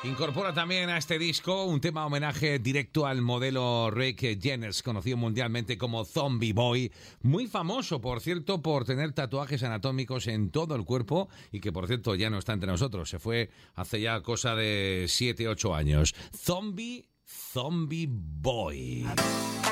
Incorpora también a este disco un tema homenaje directo al modelo Rick James, conocido mundialmente como Zombie Boy, muy famoso, por cierto, por tener tatuajes anatómicos en todo el cuerpo y que, por cierto, ya no está entre nosotros. Se fue hace ya cosa de 7-8 años. Zombie Boy.